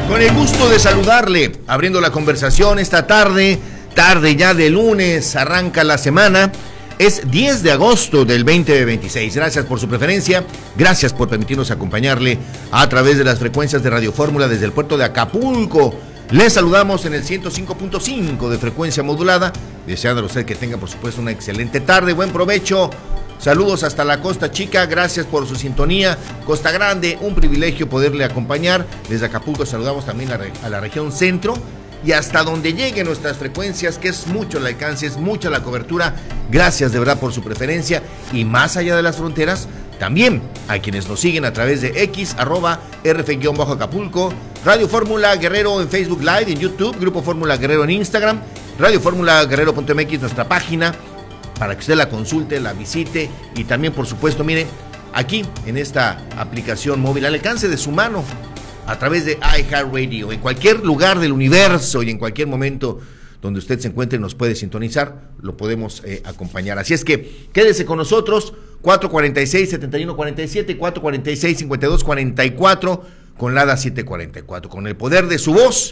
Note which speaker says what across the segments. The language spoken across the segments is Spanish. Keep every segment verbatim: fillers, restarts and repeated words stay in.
Speaker 1: Con el gusto de saludarle, abriendo la conversación esta tarde, tarde ya de lunes, arranca la semana, es diez de agosto del veinte veintiséis. Gracias por su preferencia, gracias por permitirnos acompañarle a través de las frecuencias de Radio Fórmula desde el puerto de Acapulco. Les saludamos en el ciento cinco punto cinco de frecuencia modulada, deseando a usted que tenga por supuesto una excelente tarde, buen provecho. Saludos hasta la Costa Chica, gracias por su sintonía. Costa Grande, un privilegio poderle acompañar. Desde Acapulco saludamos también a, a la región centro y hasta donde lleguen nuestras frecuencias, que es mucho el alcance, es mucha la cobertura. Gracias de verdad por su preferencia y más allá de las fronteras, también a quienes nos siguen a través de X, arroba RF-Acapulco, Radio Fórmula Guerrero en Facebook Live, en YouTube, Grupo Fórmula Guerrero en Instagram, Radio Fórmula Guerrero punto M X, nuestra página, para que usted la consulte, la visite y también, por supuesto, mire, aquí en esta aplicación móvil al alcance de su mano, a través de iHeartRadio, en cualquier lugar del universo y en cualquier momento donde usted se encuentre nos puede sintonizar, lo podemos eh, acompañar. Así es que quédese con nosotros, cuatro cuarenta y seis, setenta y uno cuarenta y siete, cuatro cuarenta y seis, cincuenta y dos cuarenta y cuatro, con la A D A siete cuarenta y cuatro, con el poder de su voz,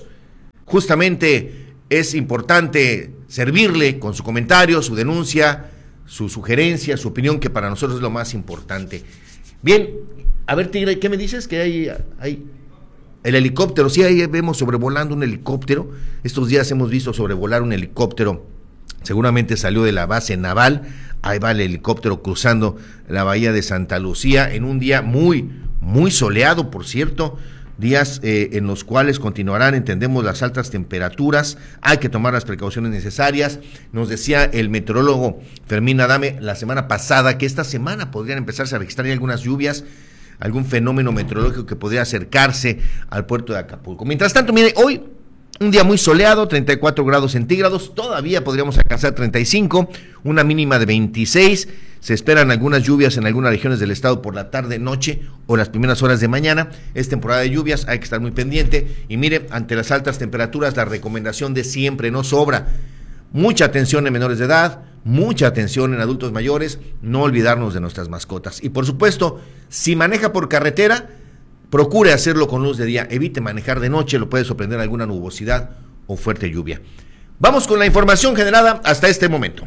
Speaker 1: justamente es importante servirle con su comentario, su denuncia, su sugerencia, su opinión, que para nosotros es lo más importante. Bien, a ver, Tigre, ¿qué me dices? Que hay, hay el helicóptero, sí, ahí vemos sobrevolando un helicóptero. Estos días hemos visto sobrevolar un helicóptero, seguramente salió de la base naval. Ahí va el helicóptero cruzando la bahía de Santa Lucía en un día muy, muy soleado, por cierto. Días eh, en los cuales continuarán, entendemos, las altas temperaturas, hay que tomar las precauciones necesarias. Nos decía el meteorólogo Fermín Adame la semana pasada que esta semana podrían empezarse a registrar algunas lluvias, algún fenómeno meteorológico que podría acercarse al puerto de Acapulco. Mientras tanto, mire, hoy un día muy soleado, treinta y cuatro grados centígrados, todavía podríamos alcanzar treinta y cinco, una mínima de veintiséis, se esperan algunas lluvias en algunas regiones del estado por la tarde, noche o las primeras horas de mañana. Es temporada de lluvias, hay que estar muy pendiente y mire, ante las altas temperaturas la recomendación de siempre no sobra. Mucha atención en menores de edad, mucha atención en adultos mayores, no olvidarnos de nuestras mascotas. Y por supuesto, si maneja por carretera, procure hacerlo con luz de día, evite manejar de noche, lo puede sorprender alguna nubosidad o fuerte lluvia. Vamos con la información generada hasta este momento.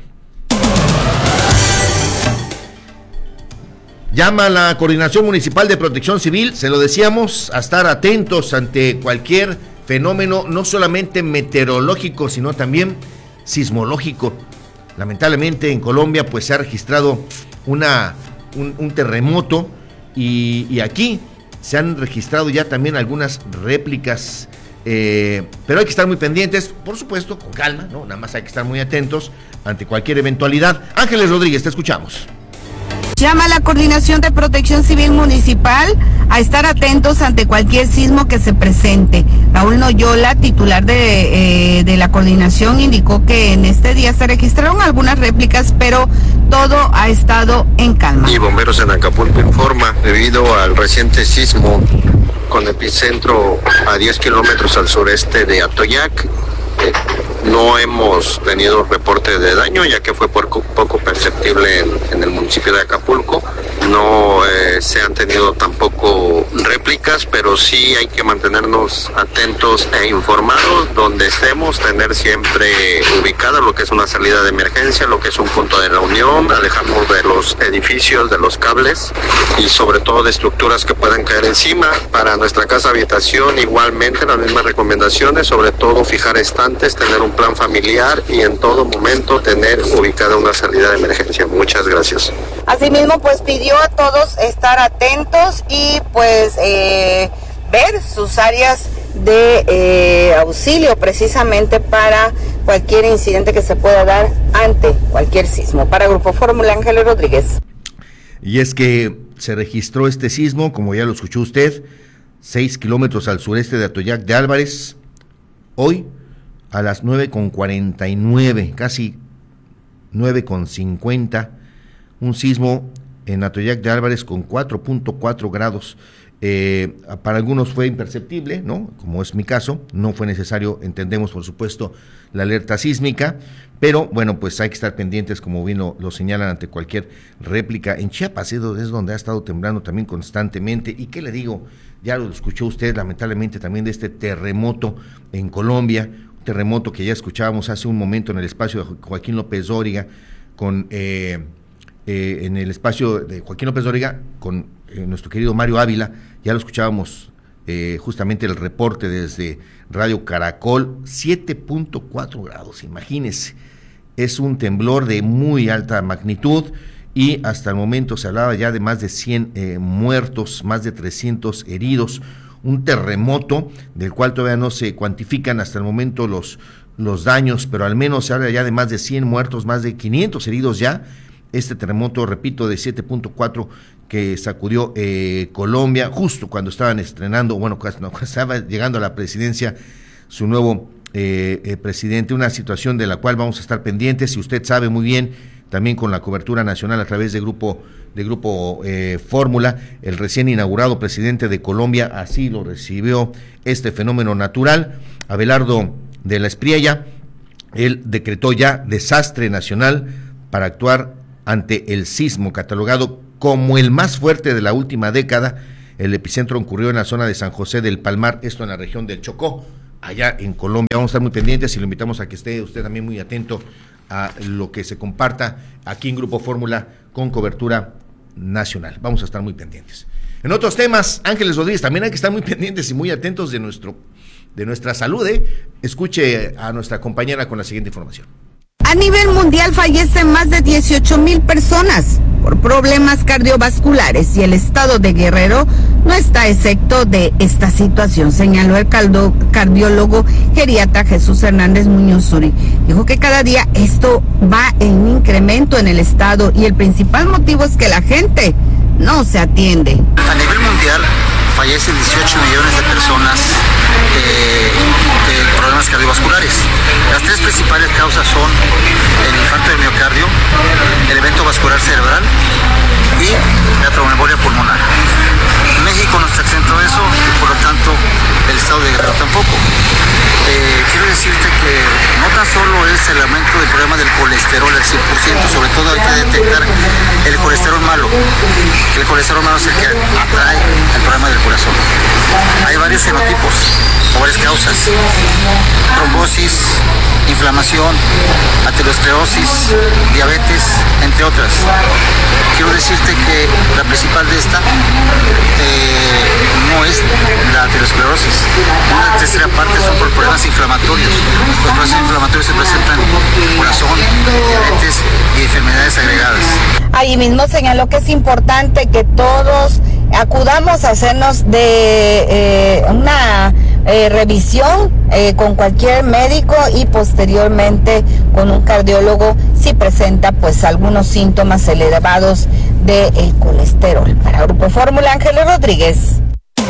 Speaker 1: Llama la Coordinación Municipal de Protección Civil, se lo decíamos, a estar atentos ante cualquier fenómeno, no solamente meteorológico, sino también sismológico. Lamentablemente en Colombia pues se ha registrado una, un, un terremoto y, y aquí se han registrado ya también algunas réplicas, eh, pero hay que estar muy pendientes, por supuesto, con calma, ¿no? Nada más hay que estar muy atentos ante cualquier eventualidad. Ángeles Rodríguez, te escuchamos.
Speaker 2: Llama a la Coordinación de Protección Civil Municipal a estar atentos ante cualquier sismo que se presente. Raúl Noyola, titular de, eh, de la coordinación, indicó que en este día se registraron algunas réplicas, pero todo ha estado en calma.
Speaker 3: Y Bomberos en Acapulco informa, debido al reciente sismo con epicentro a diez kilómetros al sureste de Atoyac, eh, no hemos tenido reporte de daño, ya que fue poco, poco perceptible en, en el municipio de Acapulco. No eh, se han tenido tampoco réplicas, pero sí hay que mantenernos atentos e informados donde estemos, tener siempre ubicada lo que es una salida de emergencia, lo que es un punto de reunión, alejarnos de los edificios, de los cables y sobre todo de estructuras que puedan caer encima. Para nuestra casa habitación igualmente las mismas recomendaciones, sobre todo fijar estantes, tener un plan familiar y en todo momento tener ubicada una salida de emergencia. Muchas gracias.
Speaker 2: Asimismo, pues pidió a todos estar atentos y pues eh, ver sus áreas de eh, auxilio precisamente para cualquier incidente que se pueda dar ante cualquier sismo. Para Grupo Fórmula, Ángeles Rodríguez.
Speaker 1: Y es que se registró este sismo, como ya lo escuchó usted, seis kilómetros al sureste de Atoyac de Álvarez, hoy a las nueve con cuarenta y nueve, casi nueve con cincuenta, un sismo en Atoyac de Álvarez con cuatro punto cuatro grados. Eh, para algunos fue imperceptible, ¿no? Como es mi caso, no fue necesario, entendemos por supuesto la alerta sísmica, pero bueno, pues hay que estar pendientes, como bien lo, lo señalan, ante cualquier réplica. En Chiapas es donde ha estado temblando también constantemente, y qué le digo, ya lo escuchó usted lamentablemente también de este terremoto en Colombia, un terremoto que ya escuchábamos hace un momento en el espacio de Joaquín López Dóriga, con eh, eh, en el espacio de Joaquín López Dóriga, con eh, nuestro querido Mario Ávila, ya lo escuchábamos eh, justamente el reporte desde Radio Caracol, siete punto cuatro grados, imagínense, es un temblor de muy alta magnitud, y hasta el momento se hablaba ya de más de cien eh, muertos, más de trescientos heridos, un terremoto del cual todavía no se cuantifican hasta el momento los, los daños, pero al menos se habla ya de más de cien muertos, más de quinientos heridos ya. Este terremoto, repito, de siete punto cuatro que sacudió eh, Colombia justo cuando estaban estrenando, bueno, cuando estaba llegando a la presidencia su nuevo eh, eh, presidente, una situación de la cual vamos a estar pendientes, si usted sabe muy bien, también con la cobertura nacional a través de Grupo de Grupo eh, Fórmula, el recién inaugurado presidente de Colombia así lo recibió este fenómeno natural. Abelardo de la Espriella, él decretó ya desastre nacional para actuar ante el sismo catalogado como el más fuerte de la última década. El epicentro ocurrió en la zona de San José del Palmar, esto en la región del Chocó, allá en Colombia. Vamos a estar muy pendientes y lo invitamos a que esté usted también muy atento a lo que se comparta aquí en Grupo Fórmula con cobertura nacional. Vamos a estar muy pendientes. En otros temas, Ángeles Rodríguez, también hay que estar muy pendientes y muy atentos de nuestro de nuestra salud, ¿eh? Escuche a nuestra compañera con la siguiente información.
Speaker 2: A nivel mundial fallecen más de dieciocho mil personas por problemas cardiovasculares y el estado de Guerrero no está exento de esta situación, señaló el caldo, cardiólogo geriatra Jesús Hernández Muñoz Uri. Dijo que cada día esto va en incremento en el estado y el principal motivo es que la gente no se atiende.
Speaker 4: A nivel mundial fallecen dieciocho millones de personas eh, de problemas cardiovasculares. Las tres principales causas son el infarto de miocardio, el evento vascular cerebral y la tromboembolia pulmonar. México no está exento de eso y por lo tanto el estado de Guerrero tampoco. Eh, quiero decirte que no tan solo es el aumento del problema del colesterol al cien por ciento, sobre todo hay que detectar el colesterol malo, que el colesterol malo es el que atrae el problema del corazón. Hay varios fenotipos o varias causas: trombosis, inflamación, aterosclerosis, diabetes, entre otras. Quiero decirte que la principal de esta eh, no es la aterosclerosis. Una tercera parte son por problemas inflamatorios. Los problemas inflamatorios se presentan en corazón, diabetes y enfermedades agregadas.
Speaker 2: Ahí mismo señaló que es importante que todos acudamos a hacernos de eh, una eh, revisión eh, con cualquier médico y posteriormente con un cardiólogo si presenta pues algunos síntomas elevados del colesterol. Para Grupo Fórmula, Ángeles Rodríguez.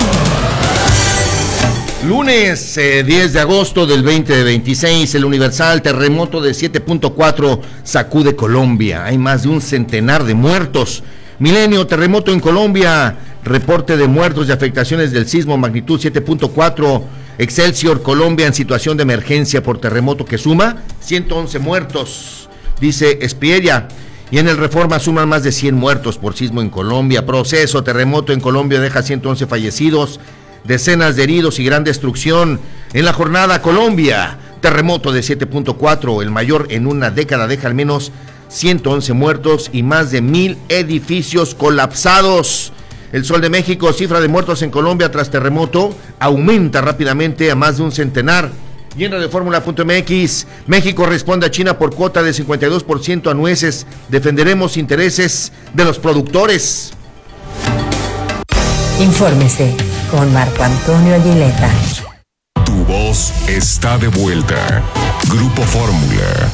Speaker 1: Lunes eh, diez de agosto del veinte veintiséis, el Universal, terremoto de siete punto cuatro sacude Colombia. Hay más de un centenar de muertos. Milenio, terremoto en Colombia, reporte de muertos y afectaciones del sismo magnitud siete punto cuatro. Excelsior, Colombia en situación de emergencia por terremoto que suma ciento once muertos, dice Espriella. Y en el Reforma suman más de cien muertos por sismo en Colombia. Proceso, terremoto en Colombia deja ciento once fallecidos, decenas de heridos y gran destrucción. En la jornada, Colombia, terremoto de siete punto cuatro, el mayor en una década, deja al menos ciento once muertos y más de mil edificios colapsados. El Sol de México, cifra de muertos en Colombia tras terremoto, aumenta rápidamente a más de un centenar. Y en Radioformula punto m x, México responde a China por cuota de cincuenta y dos por ciento a nueces. Defenderemos intereses de los productores.
Speaker 5: Infórmese con Marco Antonio Aguileta.
Speaker 6: Tu voz está de vuelta. Grupo Fórmula.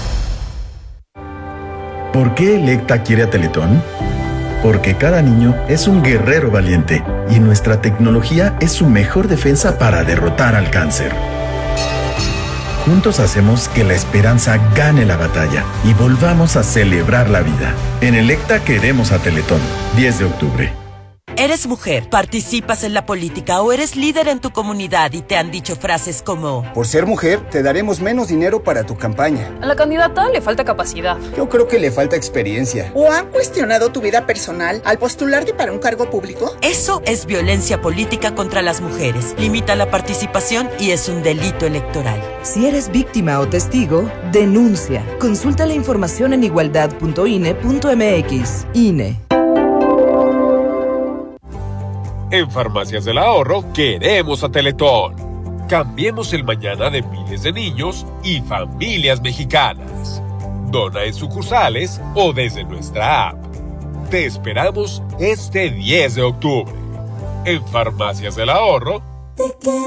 Speaker 7: ¿Por qué Electa quiere a Teletón? Porque cada niño es un guerrero valiente y nuestra tecnología es su mejor defensa para derrotar al cáncer. Juntos hacemos que la esperanza gane la batalla y volvamos a celebrar la vida. En Electa queremos a Teletón. diez de octubre.
Speaker 8: Eres mujer, participas en la política o eres líder en tu comunidad y te han dicho frases como:
Speaker 9: por ser mujer, te daremos menos dinero para tu campaña.
Speaker 10: A la candidata le falta capacidad.
Speaker 9: Yo creo que le falta experiencia.
Speaker 11: ¿O han cuestionado tu vida personal al postularte para un cargo público?
Speaker 8: Eso es violencia política contra las mujeres. Limita la participación y es un delito electoral.
Speaker 12: Si eres víctima o testigo, denuncia. Consulta la información en igualdad punto i n e punto m x. I N E.
Speaker 13: En Farmacias del Ahorro queremos a Teletón. Cambiemos el mañana de miles de niños y familias mexicanas. Dona en sucursales o desde nuestra app. Te esperamos este diez de octubre. En Farmacias del Ahorro